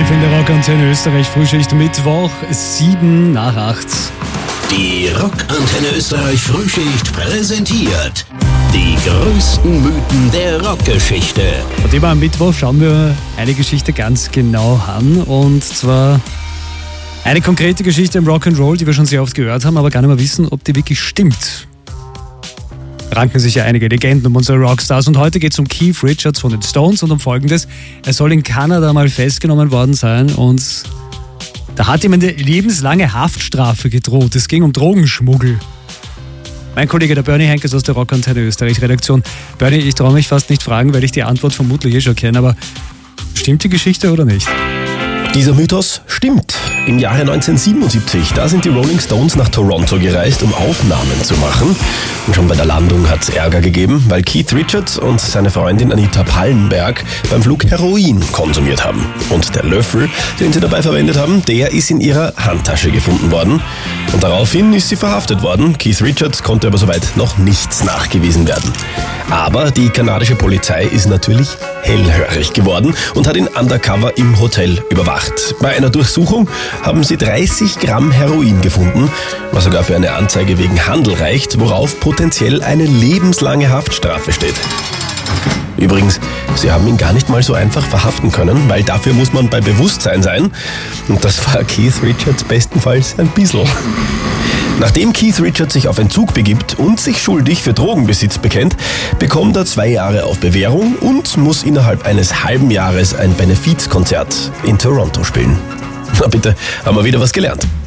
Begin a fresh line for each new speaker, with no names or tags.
11 in der Rockantenne Österreich, Frühschicht Mittwoch, 7 nach 8.
Die Rockantenne Österreich Frühschicht präsentiert die größten Mythen der Rockgeschichte.
Und immer am Mittwoch schauen wir eine Geschichte ganz genau an. Und zwar eine konkrete Geschichte im Rock'n'Roll, die wir schon sehr oft gehört haben, aber gar nicht mehr wissen, ob die wirklich stimmt. Ranken sich ja einige Legenden um unsere Rockstars. Und heute geht es um Keith Richards von den Stones und um Folgendes. Er soll in Kanada mal festgenommen worden sein und da hat ihm eine lebenslange Haftstrafe gedroht. Es ging um Drogenschmuggel. Mein Kollege der Bernie Henkes aus der Rockantenne Österreich Redaktion. Bernie, ich traue mich fast nicht fragen, weil ich die Antwort vermutlich schon kenne, aber stimmt die Geschichte oder nicht?
Dieser Mythos stimmt. Im Jahre 1977, da sind die Rolling Stones nach Toronto gereist, um Aufnahmen zu machen. Und schon bei der Landung hat es Ärger gegeben, weil Keith Richards und seine Freundin Anita Pallenberg beim Flug Heroin konsumiert haben. Und der Löffel, den sie dabei verwendet haben, der ist in ihrer Handtasche gefunden worden. Und daraufhin ist sie verhaftet worden. Keith Richards konnte aber soweit noch nichts nachgewiesen werden. Aber die kanadische Polizei ist natürlich hellhörig geworden und hat ihn undercover im Hotel überwacht. Bei einer Durchsuchung haben sie 30 Gramm Heroin gefunden, was sogar für eine Anzeige wegen Handel reicht, worauf potenziell eine lebenslange Haftstrafe steht. Übrigens, sie haben ihn gar nicht mal so einfach verhaften können, weil dafür muss man bei Bewusstsein sein. Und das war Keith Richards bestenfalls ein bisschen. Nachdem Keith Richards sich auf Entzug begibt und sich schuldig für Drogenbesitz bekennt, bekommt er 2 Jahre auf Bewährung und muss innerhalb eines halben Jahres ein Benefizkonzert in Toronto spielen. Na bitte, haben wir wieder was gelernt.